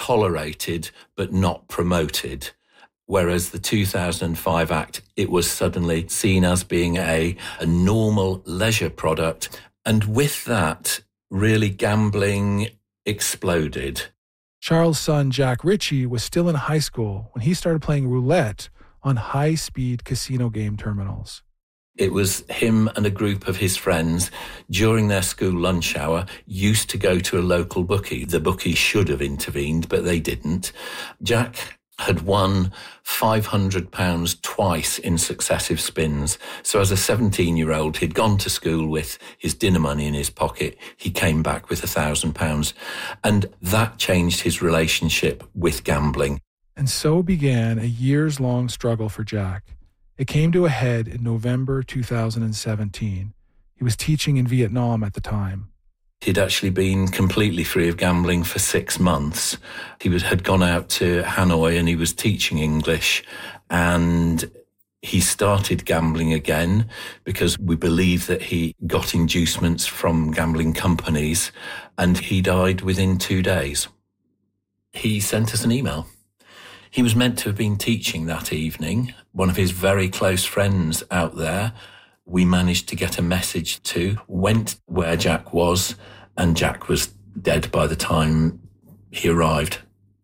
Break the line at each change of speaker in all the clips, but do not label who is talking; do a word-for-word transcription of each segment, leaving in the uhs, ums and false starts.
tolerated but not promoted. Whereas the two thousand five Act, it was suddenly seen as being a, a normal leisure product. And with that, really gambling exploded.
Charles' son, Jack Ritchie, was still in high school when he started playing roulette on high-speed casino game terminals.
It was him and a group of his friends during their school lunch hour used to go to a local bookie. The bookie should have intervened, but they didn't. Jack had won five hundred pounds twice in successive spins. So as a seventeen-year-old, he'd gone to school with his dinner money in his pocket. He came back with one thousand pounds. And that changed his relationship with gambling.
And so began a years-long struggle for Jack. It came to a head in November two thousand seventeen. He was teaching in Vietnam at the time.
He'd actually been completely free of gambling for six months. He was, had gone out to Hanoi and he was teaching English, and he started gambling again because we believe that he got inducements from gambling companies, and he died within two days. He sent us an email. He was meant to have been teaching that evening. One of his very close friends out there, we managed to get a message to, went where Jack was, and Jack was dead by the time he arrived.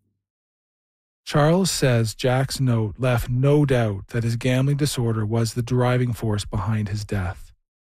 Charles says Jack's note left no doubt that his gambling disorder was the driving force behind his death.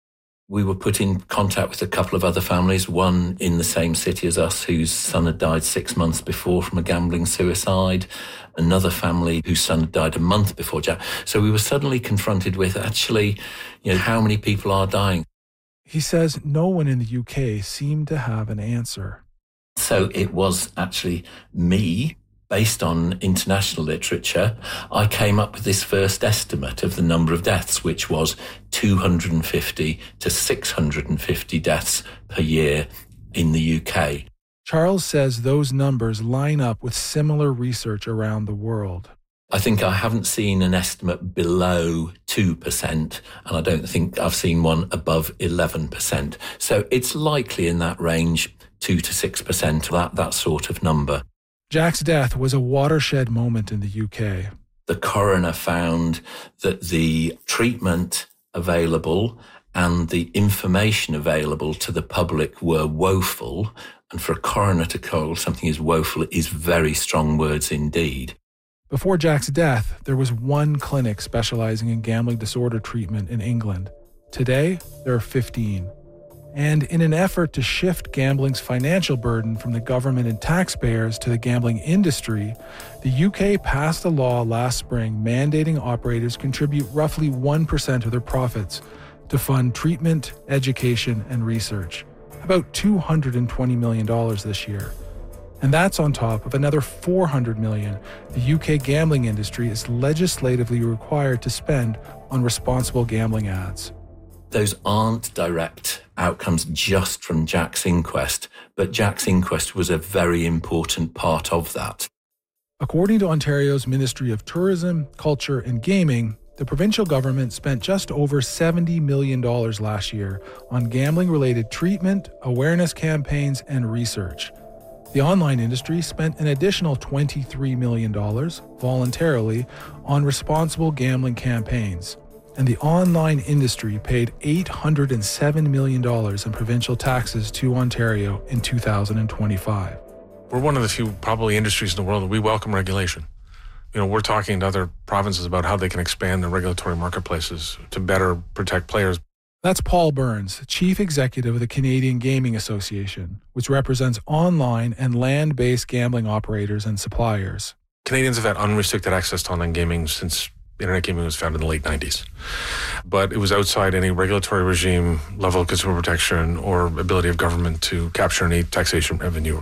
We were put in contact with a couple of other families, one in the same city as us whose son had died six months before from a gambling suicide, another family whose son had died a month before Jack. So we were suddenly confronted with, actually, you know, how many people are dying?
He says no one in the U K seemed to have an answer.
So it was actually me, based on international literature. I came up with this first estimate of the number of deaths, which was two hundred fifty to six hundred fifty deaths per year in the U K.
Charles says those numbers line up with similar research around the world.
I think I haven't seen an estimate below two percent, and I don't think I've seen one above eleven percent. So it's likely in that range, two to six percent, that, that sort of number.
Jack's death was a watershed moment in the U K.
The coroner found that the treatment available and the information available to the public were woeful. And for a coroner to call something as woeful is very strong words indeed.
Before Jack's death, there was one clinic specializing in gambling disorder treatment in England. Today, there are fifteen. And in an effort to shift gambling's financial burden from the government and taxpayers to the gambling industry, the U K passed a law last spring mandating operators contribute roughly one percent of their profits to fund treatment, education, and research. About two hundred twenty million dollars this year. And that's on top of another four hundred million dollars the U K gambling industry is legislatively required to spend on responsible gambling ads.
Those aren't direct outcomes just from Jack's inquest, but Jack's inquest was a very important part of that.
According to Ontario's Ministry of Tourism, Culture and Gaming, the provincial government spent just over seventy million dollars last year on gambling-related treatment, awareness campaigns, and research. The online industry spent an additional twenty-three million dollars voluntarily on responsible gambling campaigns. And the online industry paid eight hundred seven million dollars in provincial taxes to Ontario in two thousand twenty-five.
We're one of the few probably industries in the world that we welcome regulation. You know, we're talking to other provinces about how they can expand their regulatory marketplaces to better protect players.
That's Paul Burns, Chief Executive of the Canadian Gaming Association, which represents online and land-based gambling operators and suppliers.
Canadians have had unrestricted access to online gaming since Internet gaming was founded in the late nineties. But it was outside any regulatory regime, level of consumer protection, or ability of government to capture any taxation revenue.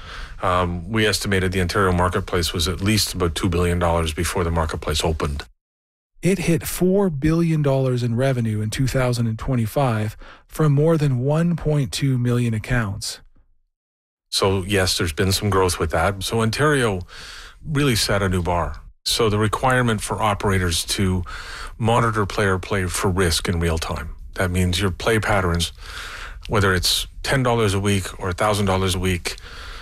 Um, we estimated the Ontario marketplace was at least about two billion dollars before the marketplace opened.
It hit four billion dollars in revenue in two thousand twenty-five from more than one point two million accounts.
So yes, there's been some growth with that. So Ontario really set a new bar. So the requirement for operators to monitor player play for risk in real time. That means your play patterns, whether it's ten dollars a week or one thousand dollars a week,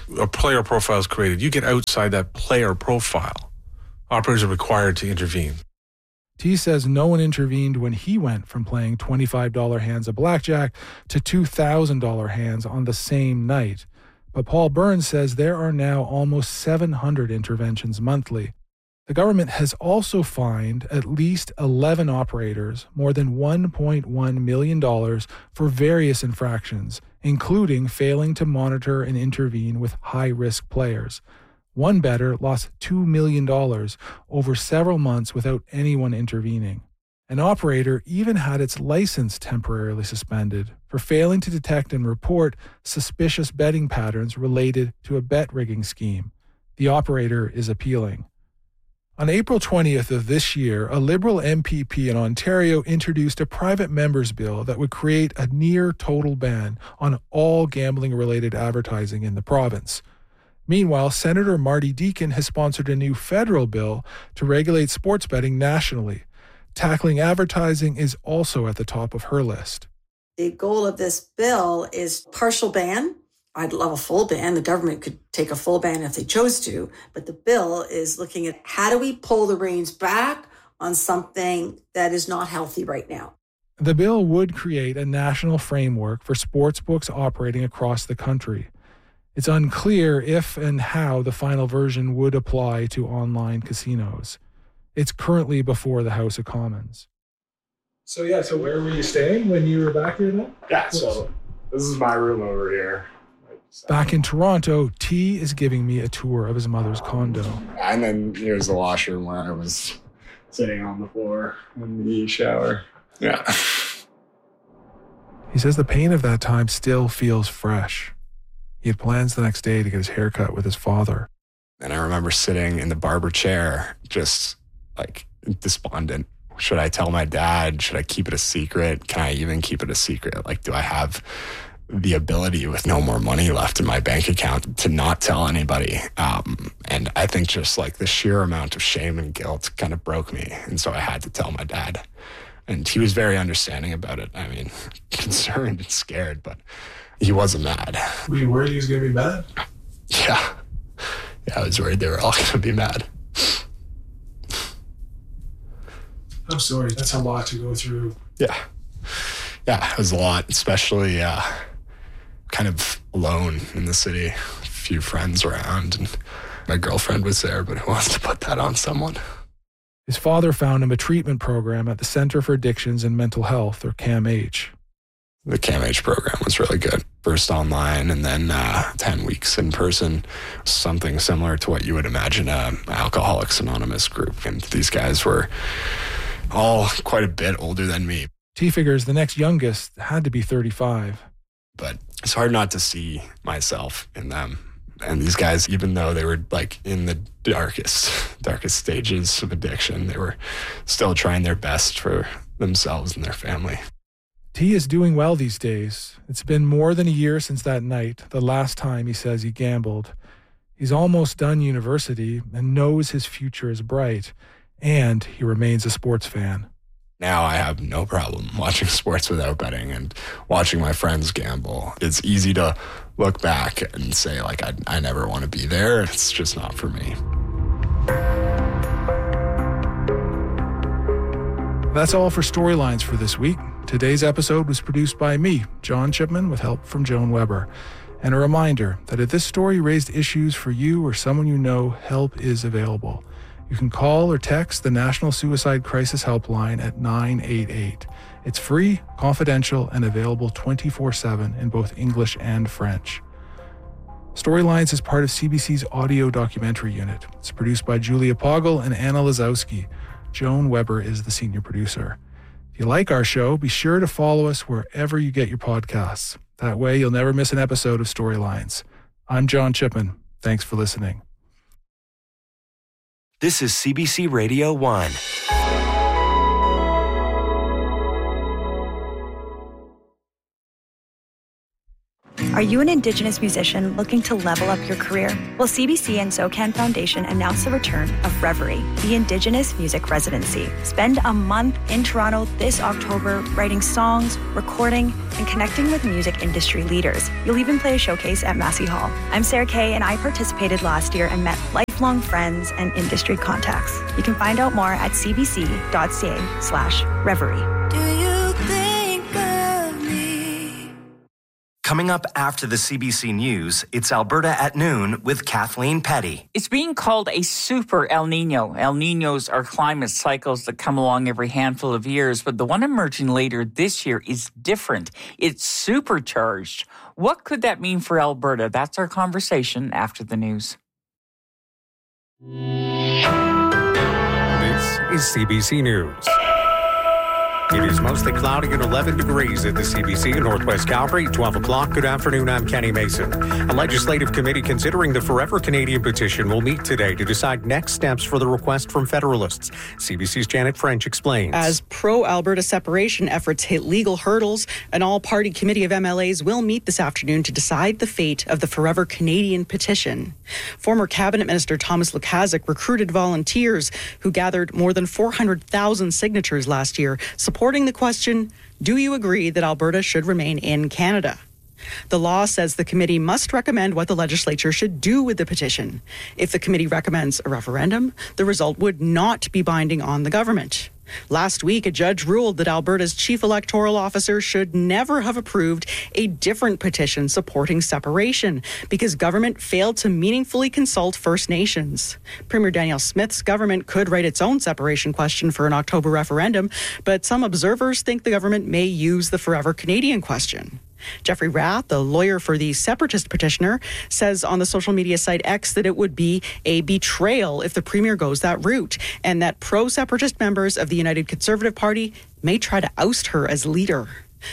a player profile is created, you get outside that player profile, operators are required to intervene.
T says no one intervened when he went from playing twenty-five dollars hands of blackjack to two thousand dollars hands on the same night. But Paul Burns says there are now almost seven hundred interventions monthly. The government has also fined at least eleven operators more than one point one million dollars for various infractions, including failing to monitor and intervene with high-risk players. One bettor lost two million dollars over several months without anyone intervening. An operator even had its license temporarily suspended for failing to detect and report suspicious betting patterns related to a bet rigging scheme. The operator is appealing. On April twentieth of this year, a Liberal M P P in Ontario introduced a private member's bill that would create a near-total ban on all gambling-related advertising in the province. Meanwhile, Senator Marty Deakin has sponsored a new federal bill to regulate sports betting nationally. Tackling advertising is also at the top of her list.
The goal of this bill is partial ban. I'd love a full ban. The government could take a full ban if they chose to, but the bill is looking at how do we pull the reins back on something that is not healthy right now.
The bill would create a national framework for sportsbooks operating across the country. It's unclear if and how the final version would apply to online casinos. It's currently before the House of Commons. So yeah, so where were you staying when you were back here then?
Yeah, so this is my room over here.
Back in Toronto, T is giving me a tour of his mother's condo.
And then here's the washroom where I was sitting on the floor in the shower. Yeah.
He says the pain of that time still feels fresh. He had plans the next day to get his hair cut with his father.
And I remember sitting in the barber chair, just like despondent. Should I tell my dad? Should I keep it a secret? Can I even keep it a secret? Like, do I have the ability with no more money left in my bank account to not tell anybody? Um, and I think just like the sheer amount of shame and guilt kind of broke me. And so I had to tell my dad. And he was very understanding about it. I mean, concerned and scared, but he wasn't mad.
Were you worried he was going to be mad?
Yeah. Yeah, I was worried they were all going to be mad.
I'm sorry. That's a lot to go through.
Yeah. Yeah, it was a lot, especially uh, kind of alone in the city. A few friends around, and my girlfriend was there, but who wants to put that on someone?
His father found him a treatment program at the Center for Addictions and Mental Health, or C A M H.
The C A M H program was really good. First online and then uh, ten weeks in person. Something similar to what you would imagine a Alcoholics Anonymous group. And these guys were all quite a bit older than me.
T figures the next youngest had to be thirty-five.
But it's hard not to see myself in them. And these guys, even though they were like in the darkest, darkest stages of addiction, they were still trying their best for themselves and their family.
T is doing well these days. It's been more than a year since that night, the last time he says he gambled. He's almost done university and knows his future is bright, and he remains a sports fan.
Now I have no problem watching sports without betting and watching my friends gamble. It's easy to look back and say, like, I, I never want to be there. It's just not for me.
That's all for Storylines for this week. Today's episode was produced by me, John Chipman, with help from Joan Weber. And a reminder that if this story raised issues for you or someone you know, help is available. You can call or text the National Suicide Crisis Helpline at nine eight eight. It's free, confidential, and available twenty-four seven in both English and French. Storylines is part of C B C's audio documentary unit. It's produced by Julia Poggle and Anna Lazowski. Joan Weber is the senior producer. If you like our show, be sure to follow us wherever you get your podcasts. That way, you'll never miss an episode of Storylines. I'm John Chipman. Thanks for listening.
This is C B C Radio one.
Are you an Indigenous musician looking to level up your career? Well, C B C and SoCan Foundation announced the return of Reverie, the Indigenous Music Residency. Spend a month in Toronto this October writing songs, recording, and connecting with music industry leaders. You'll even play a showcase at Massey Hall. I'm Sarah Kay, and I participated last year and met lifelong friends and industry contacts. You can find out more at cbc.ca slash reverie.
Do you think of me?
Coming up after the C B C News, it's Alberta at noon with Kathleen Petty.
It's being called a super El Nino. El Ninos are climate cycles that come along every handful of years, but the one emerging later this year is different. It's supercharged. What could that mean for Alberta? That's our conversation after the news.
This is C B C News. It is mostly cloudy and eleven degrees at the C B C in Northwest Calgary. twelve o'clock. Good afternoon. I'm Kenny Mason. A legislative committee considering the Forever Canadian petition will meet today to decide next steps for the request from Federalists. C B C's Janet French explains.
As pro-Alberta separation efforts hit legal hurdles, an all-party committee of M L As will meet this afternoon to decide the fate of the Forever Canadian petition. Former Cabinet Minister Thomas Lukaszuk recruited volunteers who gathered more than four hundred thousand signatures last year, supporting the question, do you agree that Alberta should remain in Canada? The law says the committee must recommend what the legislature should do with the petition. If the committee recommends a referendum, the result would not be binding on the government. Last week, a judge ruled that Alberta's chief electoral officer should never have approved a different petition supporting separation because government failed to meaningfully consult First Nations. Premier Danielle Smith's government could write its own separation question for an October referendum, but some observers think the government may use the Forever Canadian question. Jeffrey Rath, the lawyer for the separatist petitioner, says on the social media site X that it would be a betrayal if the premier goes that route and that pro-separatist members of the United Conservative Party may try to oust her as leader.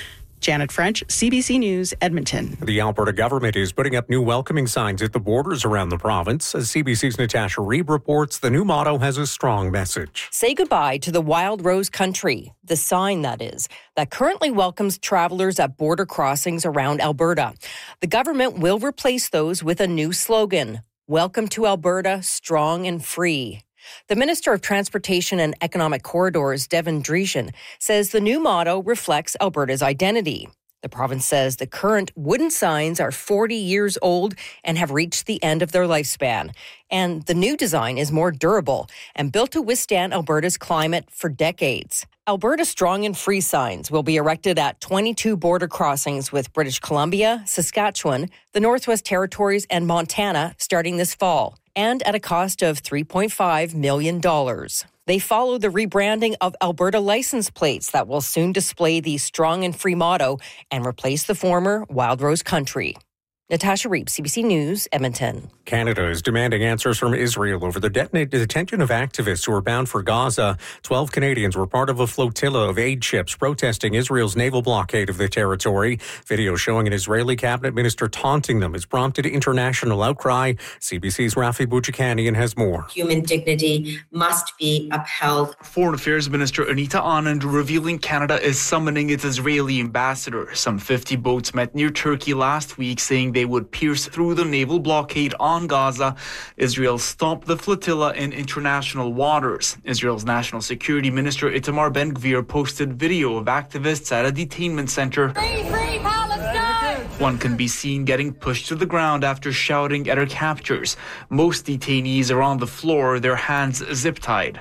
Janet French, C B C News, Edmonton.
The Alberta government is putting up new welcoming signs at the borders around the province. As C B C's Natasha Reeb reports, the new motto has a strong message.
Say goodbye to the wild rose country, the sign that is, that currently welcomes travelers at border crossings around Alberta. The government will replace those with a new slogan, Welcome to Alberta, strong and free. The Minister of Transportation and Economic Corridors, Devin Dreeshen, says the new motto reflects Alberta's identity. The province says the current wooden signs are forty years old and have reached the end of their lifespan. And the new design is more durable and built to withstand Alberta's climate for decades. Alberta Strong and Free signs will be erected at twenty-two border crossings with British Columbia, Saskatchewan, the Northwest Territories, and Montana starting this fall, and at a cost of three point five million dollars. They follow the rebranding of Alberta license plates that will soon display the Strong and Free motto and replace the former Wild Rose Country. Natasha Reeb, C B C News, Edmonton.
Canada is demanding answers from Israel over the detonated detention of activists who are bound for Gaza. Twelve Canadians were part of a flotilla of aid ships protesting Israel's naval blockade of the territory. Video showing an Israeli cabinet minister taunting them has prompted international outcry. C B C's Rafi Bouchikanian has more.
Human dignity must be upheld.
Foreign Affairs Minister Anita Anand revealing Canada is summoning its Israeli ambassador. Some fifty boats met near Turkey last week saying they would pierce through the naval blockade on Gaza. Israel stopped the flotilla in international waters. Israel's National Security Minister Itamar Ben-Gvir posted video of activists at a detainment center.
Free, free Palestine!
One can be seen getting pushed to the ground after shouting at her captors. Most detainees are on the floor, their hands zip-tied.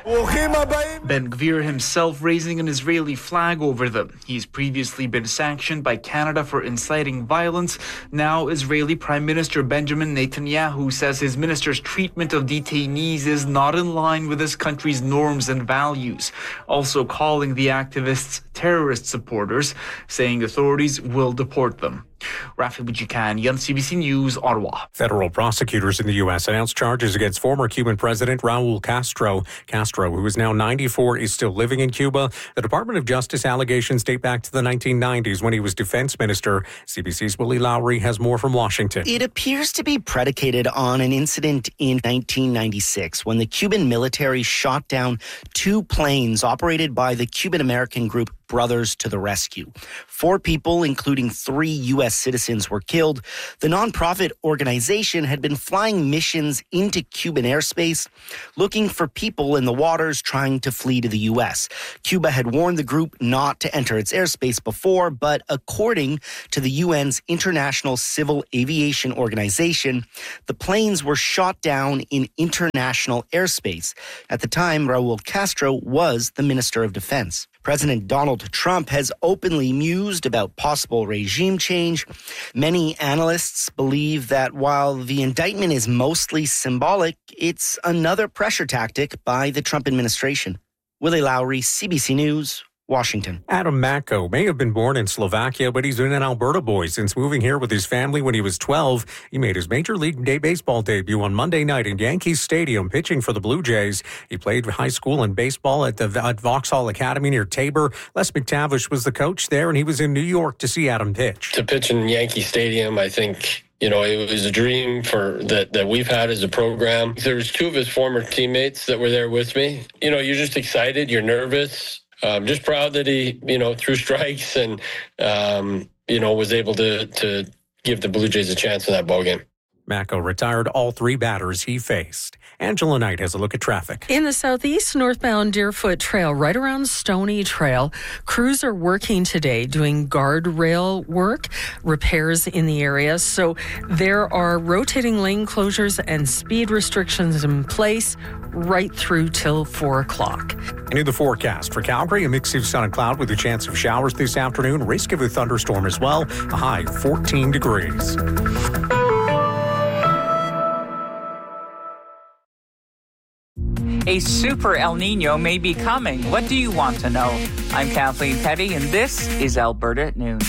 Ben-Gvir himself raising an Israeli flag over them. He's previously been sanctioned by Canada for inciting violence. Now Israeli Prime Minister Benjamin Netanyahu says his minister's treatment of detainees is not in line with his country's norms and values, also calling the activists terrorist supporters, saying authorities will deport them. Rafi Bouchikanian, C B C News, Ottawa.
Federal prosecutors in the U S announced charges against former Cuban President Raul Castro. Castro, who is now ninety-four, is still living in Cuba. The Department of Justice allegations date back to the nineteen nineties when he was defense minister. C B C's Willie Lowry has more from Washington.
It appears to be predicated on an incident in nineteen ninety-six when the Cuban military shot down two planes operated by the Cuban-American group Brothers to the rescue. Four people, including three U S citizens, were killed. The nonprofit organization had been flying missions into Cuban airspace, looking for people in the waters trying to flee to the U S. Cuba had warned the group not to enter its airspace before, but according to the U N's International Civil Aviation Organization, the planes were shot down in international airspace. At the time, Raul Castro was the Minister of Defense. President Donald Trump has openly mused about possible regime change. Many analysts believe that while the indictment is mostly symbolic, it's another pressure tactic by the Trump administration. Willie Lowry, C B C News, Washington.
Adam Mako may have been born in Slovakia, but he's been an Alberta boy since moving here with his family when he was twelve. He made his Major League Day baseball debut on Monday night in Yankee Stadium, pitching for the Blue Jays. He played high school and baseball at the at Vauxhall Academy near Tabor. Les McTavish was the coach there, and he was in New York to see Adam pitch.
To pitch in Yankee Stadium, I think, you know, it was a dream for that, that we've had as a program. There was two of his former teammates that were there with me. You know, you're just excited, you're nervous. I'm just proud that he, you know, threw strikes and, um, you know, was able to to give the Blue Jays a chance in that ballgame.
Mako retired all three batters he faced. Angela Knight has a look at traffic.
In the southeast, northbound Deerfoot Trail, right around Stony Trail, crews are working today doing guardrail work, repairs in the area. So there are rotating lane closures and speed restrictions in place right through till four o'clock.
And in the forecast for Calgary, a mix of sun and cloud with a chance of showers this afternoon, risk of a thunderstorm as well, a high fourteen degrees.
A super El Nino may be coming. What do you want to know? I'm Kathleen Petty, and this is Alberta at Noon.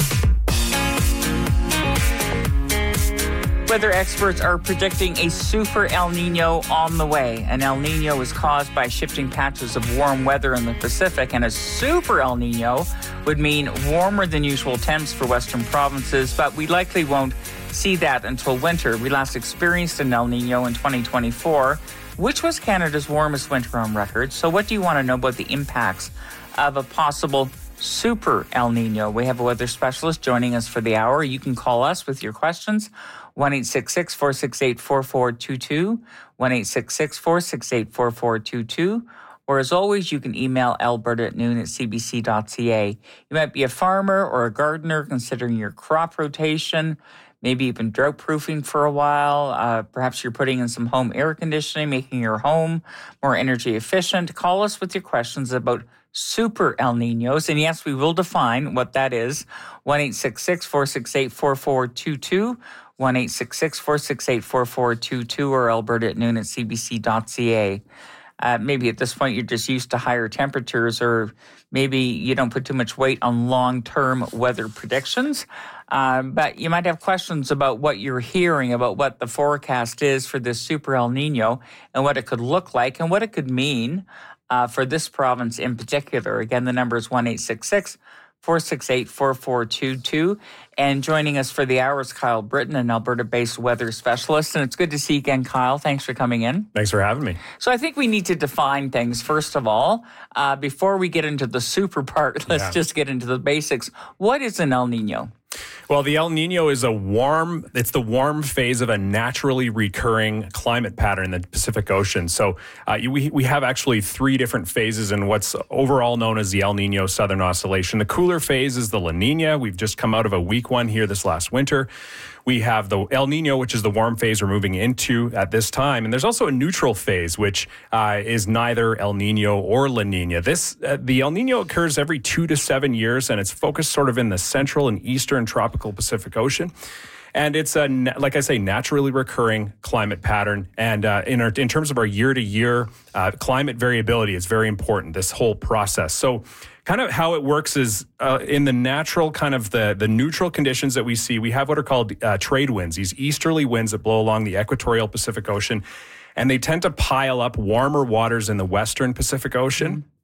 Weather experts are predicting a super El Nino on the way. An El Nino is caused by shifting patches of warm weather in the Pacific, and a super El Nino would mean warmer than usual temps for western provinces, but we likely won't see that until winter. We last experienced an El Nino in twenty twenty-four, which was Canada's warmest winter on record. So what do you want to know about the impacts of a possible super El Nino? We have a weather specialist joining us for the hour. You can call us with your questions. one eight six six, four six eight, four four two two, one eight six six, four six eight, four four two two. Or as always, you can email alberta at noon at c b c dot c a. You might be a farmer or a gardener considering your crop rotation. Maybe you've been drought proofing for a while. Uh, perhaps you're putting in some home air conditioning, making your home more energy efficient. Call us with your questions about super El Ninos. And yes, we will define what that is. one eight six six, four six eight, four four two two, one eight six six, four six eight, four four two two, or alberta at noon at c b c dot c a. Uh, maybe at this point you're just used to higher temperatures, or maybe you don't put too much weight on long-term weather predictions. Um, but you might have questions about what you're hearing, about what the forecast is for this super El Nino and what it could look like and what it could mean uh, for this province in particular. Again, the number is one eight six six, four six eight, four four two two. And joining us for the hour is Kyle Britton, an Alberta-based weather specialist. And it's good to see you again, Kyle. Thanks for coming in.
Thanks for having me.
So I think we need to define things, first of all. Uh, before we get into the super part, let's yeah. just get into the basics. What is an El Nino?
Well, the El Nino is a warm, it's the warm phase of a naturally recurring climate pattern in the Pacific Ocean. So uh, we, we have actually three different phases in what's overall known as the El Nino Southern Oscillation. The cooler phase is the La Nina. We've just come out of a weak one here this last winter. We have the El Nino, which is the warm phase we're moving into at this time. And there's also a neutral phase, which uh, is neither El Nino or La Nina. This, uh, the El Nino occurs every two to seven years, and it's focused sort of in the central and eastern tropical Pacific Ocean. And it's, a, like I say, naturally recurring climate pattern. And uh, in, our, in terms of our year-to-year uh, climate variability, it's very important, this whole process. So kind of how it works is uh, in the natural kind of the, the neutral conditions that we see, we have what are called uh, trade winds, these easterly winds that blow along the equatorial Pacific Ocean. And they tend to pile up warmer waters in the western Pacific Ocean. Mm-hmm.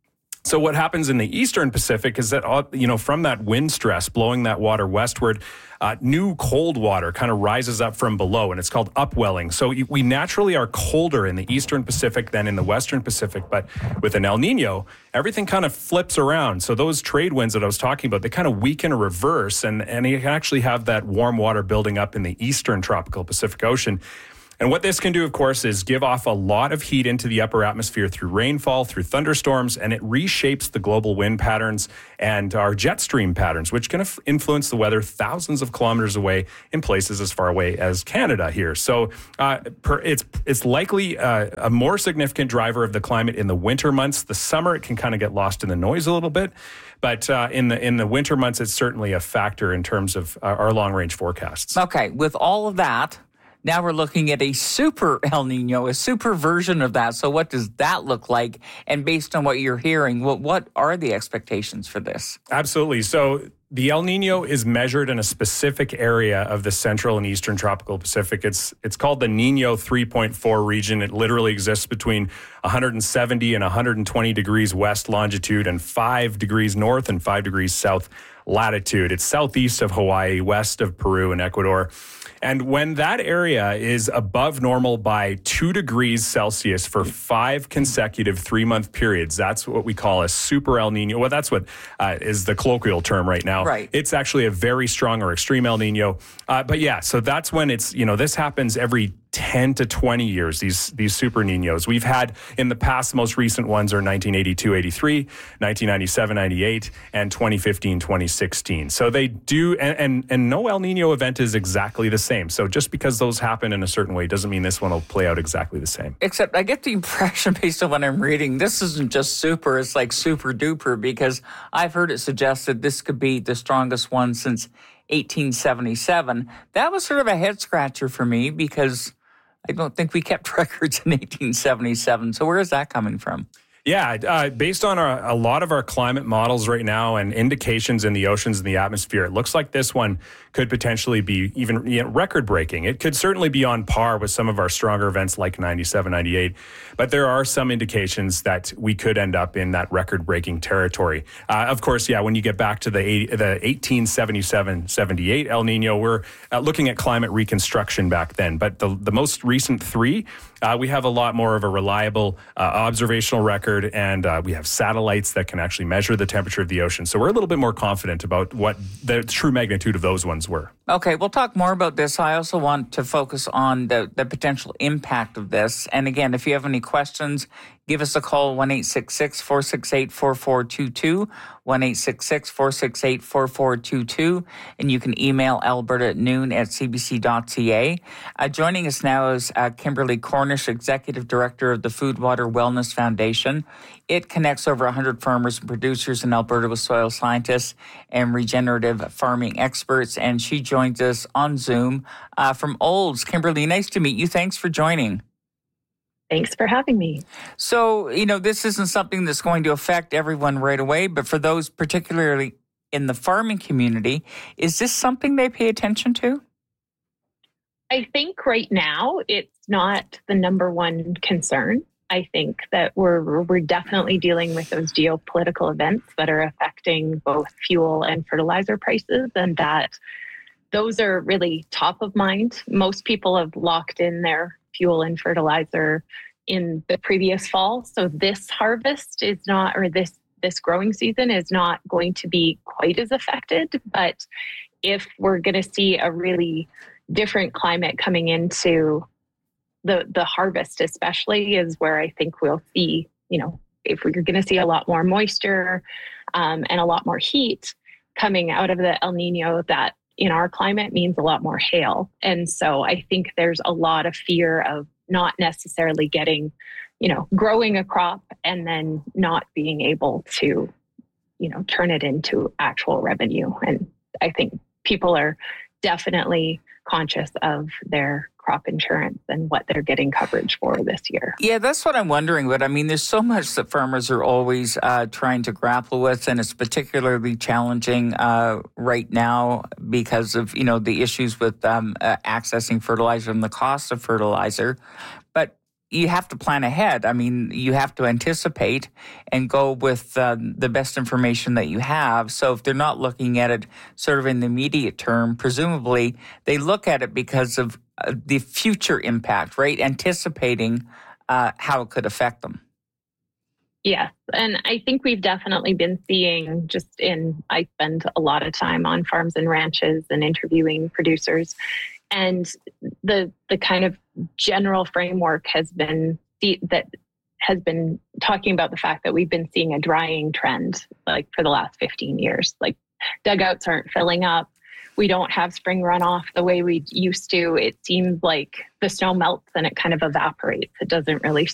So what happens in the eastern Pacific is that, you know, from that wind stress blowing that water westward, uh, new cold water kind of rises up from below, and it's called upwelling. So we naturally are colder in the eastern Pacific than in the western Pacific. But with an El Nino, everything kind of flips around. So those trade winds that I was talking about, they kind of weaken or reverse, and, and you can actually have that warm water building up in the eastern tropical Pacific Ocean. And what this can do, of course, is give off a lot of heat into the upper atmosphere through rainfall, through thunderstorms, and it reshapes the global wind patterns and our jet stream patterns, which can influence the weather thousands of kilometers away in places as far away as Canada here. So uh, per, it's it's likely uh, a more significant driver of the climate in the winter months. The summer, it can kind of get lost in the noise a little bit. But uh, in the in the winter months, it's certainly a factor in terms of uh, our long-range forecasts.
Okay, with all of that, now we're looking at a super El Nino, a super version of that. So what does that look like? And based on what you're hearing, what, what are the expectations for this?
Absolutely. So the El Nino is measured in a specific area of the central and eastern tropical Pacific. It's it's called the Nino three point four region. It literally exists between one hundred seventy and one hundred twenty degrees west longitude and five degrees north and five degrees south latitude. It's southeast of Hawaii, west of Peru and Ecuador. And when that area is above normal by two degrees Celsius for five consecutive three-month periods, that's what we call a super El Nino. Well, that's what uh, is the colloquial term right now.
Right.
It's actually a very strong or extreme El Nino. Uh, but yeah, so that's when it's, you know, this happens every ten to twenty years, these these super Ninos. We've had in the past, the most recent ones are nineteen eighty-two eighty-three, nineteen ninety-seven ninety-eight, and twenty fifteen twenty sixteen. So they do, and, and, and no El Nino event is exactly the same. So just because those happen in a certain way doesn't mean this one will play out exactly the same.
Except I get the impression based on what I'm reading, this isn't just super, it's like super duper, because I've heard it suggested this could be the strongest one since eighteen seventy-seven. That was sort of a head scratcher for me because I don't think we kept records in eighteen seventy-seven. So where is that coming from?
Yeah, uh, based on our, a lot of our climate models right now and indications in the oceans and the atmosphere, it looks like this one could potentially be even you know, record-breaking. It could certainly be on par with some of our stronger events like ninety-seven, ninety-eight, but there are some indications that we could end up in that record-breaking territory. Uh, of course, yeah, when you get back to the, eighty, the eighteen seventy-seven seventy-eight El Nino, we're uh, looking at climate reconstruction back then. But the, the most recent three, uh, we have a lot more of a reliable uh, observational record, and uh, we have satellites that can actually measure the temperature of the ocean. So we're a little bit more confident about what the true magnitude of those ones were.
Okay, we'll talk more about this. I also want to focus on the, the potential impact of this. And again, if you have any questions, give us a call, one eight six six, four six eight, four four two two, one eight six six, four six eight, four four two two, and you can email alberta at noon at c b c dot c a. Uh, joining us now is uh, Kimberly Cornish, Executive Director of the Food Water Wellness Foundation. It connects over one hundred farmers and producers in Alberta with soil scientists and regenerative farming experts, and she joins us on Zoom uh, from Olds. Kimberly, nice to meet you. Thanks for joining.
Thanks for having me.
So, you know, this isn't something that's going to affect everyone right away, but for those particularly in the farming community, is this something they pay attention to?
I think right now it's not the number one concern. I think that we're we're definitely dealing with those geopolitical events that are affecting both fuel and fertilizer prices, and that those are really top of mind. Most people have locked in their fuel and fertilizer in the previous fall. So this harvest is not, or this this growing season is not going to be quite as affected. But if we're going to see a really different climate coming into the the harvest, especially, is where I think we'll see, you know, if we're going to see a lot more moisture um, and a lot more heat coming out of the El Nino, that in our climate means a lot more hail. And so I think there's a lot of fear of not necessarily getting, you know, growing a crop and then not being able to, you know, turn it into actual revenue. And I think people are definitely conscious of their crop insurance and what they're getting coverage for this year.
Yeah, that's what I'm wondering. But I mean, there's so much that farmers are always uh, trying to grapple with, and it's particularly challenging uh, right now because of, you know, the issues with um, uh, accessing fertilizer and the cost of fertilizer. But you have to plan ahead. I mean, you have to anticipate and go with uh, the best information that you have. So if they're not looking at it sort of in the immediate term, presumably they look at it because of uh, the future impact, right? Anticipating uh, how it could affect them.
Yes. And I think we've definitely been seeing just in, I spend a lot of time on farms and ranches and interviewing producers. And the the kind of general framework has been that has been talking about the fact that we've been seeing a drying trend like for the last fifteen years. Like dugouts aren't filling up. We don't have spring runoff the way we used to. It seems like the snow melts and it kind of evaporates. It doesn't really